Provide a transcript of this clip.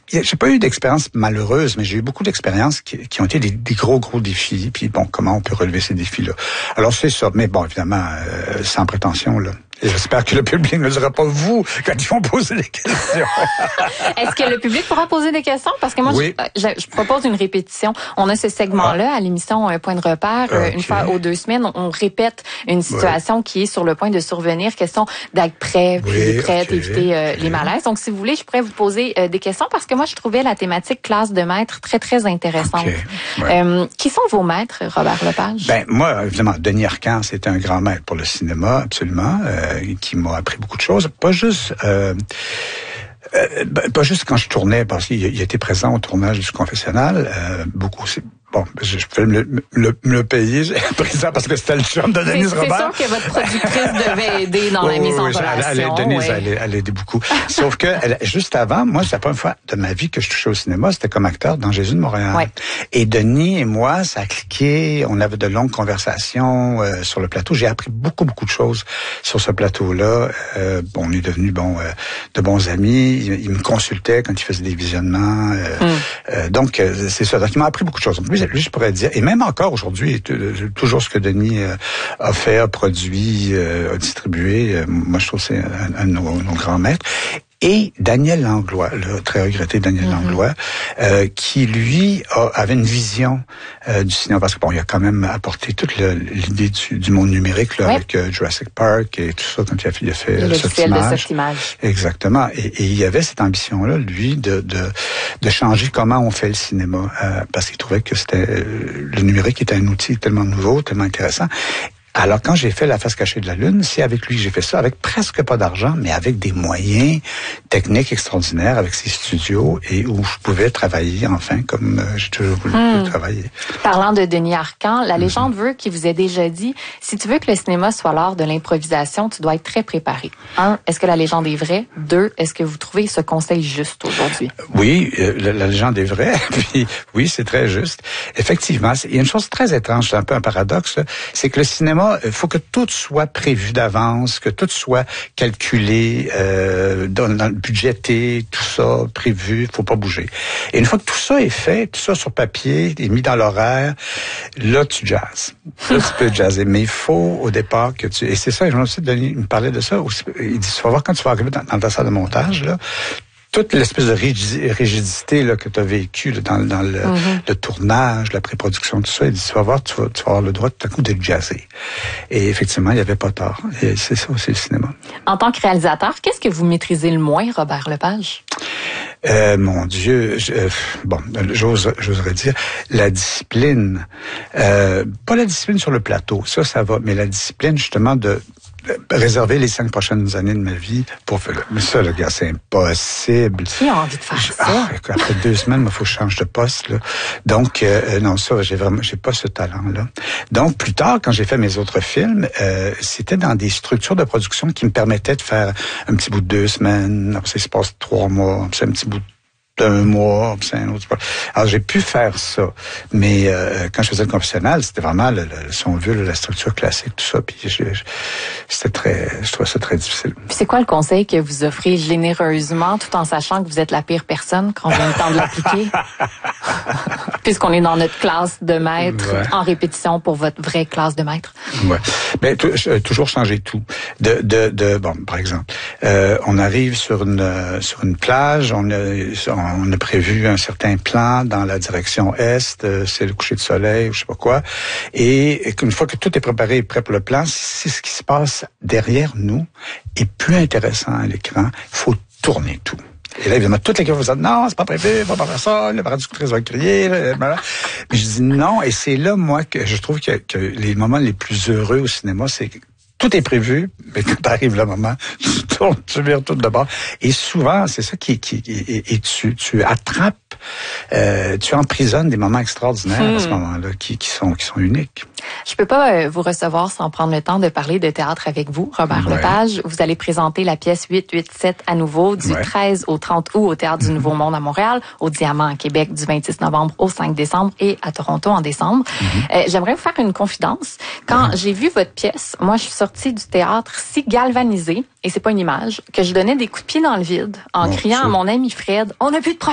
j'ai pas eu d'expérience malheureuse, mais j'ai eu beaucoup d'expériences qui ont été des gros défis. Puis bon, comment on peut relever ces défis-là? Alors c'est ça. Mais bon, évidemment, sans prétention, là. Et j'espère que le public ne dira pas vous quand ils vont poser des questions. Est-ce que le public pourra poser des questions? Parce que moi, oui. je propose une répétition. On a ce segment-là à l'émission Point de repère. Une fois aux 2 semaines, on répète une situation qui est sur le point de survenir. Question d'être prêt, puis prête, éviter les malaises. Donc, si vous voulez, je pourrais vous poser des questions parce que moi, je trouvais la thématique classe de maître très intéressante. Qui sont vos maîtres, Robert Lepage? Ben, moi, évidemment, Denis Arcand, c'était un grand maître pour le cinéma, absolument. Qui m'a appris beaucoup de choses. Pas juste quand je tournais, parce qu'il était présent au tournage du Confessionnal, beaucoup aussi. Bon, je peux me le payer, j'ai appris ça parce que c'était le chum de Denise Robert. C'est sûr que votre productrice devait aider dans la mise en relation. Denise, elle aidait beaucoup. Sauf que, juste avant, moi, c'est la première fois de ma vie que je touchais au cinéma, c'était comme acteur dans Jésus de Montréal. Ouais. Et Denis et moi, ça a cliqué, on avait de longues conversations sur le plateau. J'ai appris beaucoup de choses sur ce plateau-là. On est devenus de bons amis. Il me consultait quand il faisait des visionnements. Donc, c'est ça. Donc, il m'a appris beaucoup de choses. Lui, je pourrais dire, et même encore aujourd'hui, toujours ce que Denis a fait, a produit, a distribué, moi je trouve que c'est un de nos grands maîtres. Et Daniel Langlois, le très regretté Daniel Langlois, qui lui avait une vision du cinéma, parce que bon, il a quand même apporté toute l'idée du monde numérique là, avec Jurassic Park et tout ça quand il a fait le logiciel de Softimage. Exactement. Et il y avait cette ambition-là, lui, de changer comment on fait le cinéma, parce qu'il trouvait que le numérique était un outil tellement nouveau, tellement intéressant. Alors, quand j'ai fait La face cachée de la Lune, c'est avec lui que j'ai fait ça, avec presque pas d'argent, mais avec des moyens techniques extraordinaires, avec ses studios, et où je pouvais travailler, enfin, comme j'ai toujours voulu travailler. Parlant de Denis Arcand, la légende veut qu'il vous ait déjà dit, si tu veux que le cinéma soit l'art de l'improvisation, tu dois être très préparé. 1, est-ce que la légende est vraie? 2, est-ce que vous trouvez ce conseil juste aujourd'hui? Oui, la légende est vraie, puis oui, c'est très juste. Effectivement, il y a une chose très étrange, c'est un peu un paradoxe, là, c'est que le cinéma, il faut que tout soit prévu d'avance, que tout soit calculé, dans le budgété, tout ça prévu, faut pas bouger. Et une fois que tout ça est fait, tout ça sur papier, est mis dans l'horaire, là tu jazzes. Là tu peux jazzer, mais il faut au départ que tu... Et c'est ça, je me suis dit, il me parlait de ça, il dit, tu vas voir quand tu vas arriver dans ta salle de montage, là, toute l'espèce de rigidité là, que tu as vécue là, dans le tournage, la pré-production, tout ça, il dit, tu vas voir, tu vas avoir le droit tout à coup de jazzer. Et effectivement, il n'y avait pas tort. Et c'est ça aussi le cinéma. En tant que réalisateur, qu'est-ce que vous maîtrisez le moins, Robert Lepage? Mon Dieu, j'oserais dire la discipline. Pas la discipline sur le plateau, ça va, mais la discipline justement de réserver les 5 prochaines années de ma vie pour faire... Mais ça, le gars, c'est impossible. Qui a envie de faire ça? Après 2 semaines, il faut que je change de poste, là. Donc, non, ça, j'ai pas ce talent-là. Donc, plus tard, quand j'ai fait mes autres films, c'était dans des structures de production qui me permettaient de faire un petit bout de 2 semaines, après ça, il se passe 3 mois, après ça, un petit bout d'un mois, c'est un autre. Alors, j'ai pu faire ça. Mais quand je faisais le Confessionnal, c'était vraiment, si on veut, la structure classique, tout ça. Puis je trouvais ça très difficile. Puis c'est quoi le conseil que vous offrez généreusement, tout en sachant que vous êtes la pire personne quand vient le temps de l'appliquer? Puisqu'on est dans notre classe de maître en répétition pour votre vraie classe de maître. Ouais. Ben, toujours changer tout. Bon, par exemple, on arrive sur une plage, on a prévu un certain plan dans la direction est, c'est le coucher de soleil ou je sais pas quoi. Et une fois que tout est préparé et prêt pour le plan, si ce qui se passe derrière nous est plus intéressant à l'écran, il faut tourner tout. Et là, évidemment, toute l'équipe va dire, non, c'est pas prévu, faut pas faire ça, le productrice va crier, voilà. Mais je dis non, et c'est là, moi, que je trouve que les moments les plus heureux au cinéma, c'est que tout est prévu, mais quand arrive le moment, tu tournes, tu vires tout de bord. Et souvent, c'est ça et tu attrapes, tu emprisonnes des moments extraordinaires à ce moment-là, qui sont uniques. Je peux pas vous recevoir sans prendre le temps de parler de théâtre avec vous, Robert Lepage. Vous allez présenter la pièce 887 à nouveau du 13 au 30 août au Théâtre du Nouveau Monde à Montréal, au Diamant à Québec du 26 novembre au 5 décembre et à Toronto en décembre. J'aimerais vous faire une confidence. Quand j'ai vu votre pièce, moi je suis sortie du théâtre si galvanisée, et c'est pas une image, que je donnais des coups de pied dans le vide en criant à mon ami Fred, on n'a plus de